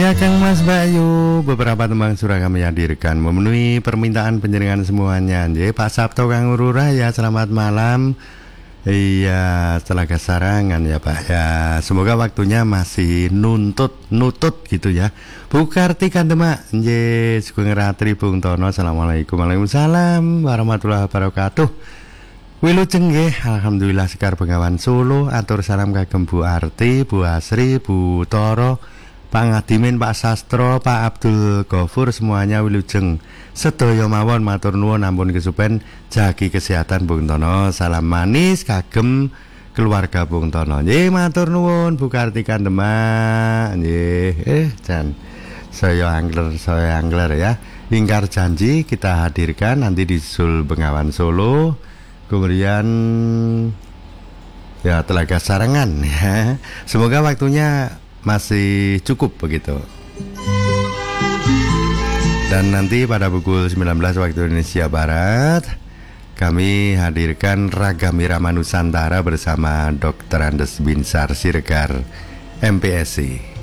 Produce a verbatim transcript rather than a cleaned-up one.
Ya Kang Mas Bayu, beberapa tembang surah kami hadirkan memenuhi permintaan penjaringan semuanya. Jadi Pak Sabto Kang Urura ya, selamat malam. Iya, setelah kesarangan ya Pak ya. Semoga waktunya masih nuntut nutut gitu ya. Bu Kartika Demak, nggih Sugeng Ratri Bung Tono. Assalamualaikum. Waalaikumsalam warahmatullahi wabarakatuh. Wilujeng nggih, alhamdulillah sekar Bengawan Solo. Atur salam kagem Bu Arti, Bu Asri, Bu Toro, Pak Ngadimin, Pak Sastro, Pak Abdul Ghafur, semuanya wilujeng. Sedaya mawon matur nuwun ampun kesupen jagi kesehatan Bung Tono. Salam manis kagem keluarga Bung Tono. Nggih matur nuwun Bu Kartika Demak. Nggih, eh jan saya angler, saya angler ya. Ingkar janji kita hadirkan nanti di Sul Bengawan Solo. Kemudian ya Telaga Sarangan ya. Semoga waktunya masih cukup begitu. Dan nanti pada pukul sembilan belas waktu Indonesia Barat kami hadirkan Ragam Irama Nusantara bersama dokter Andes Binsar Siregar M P S I.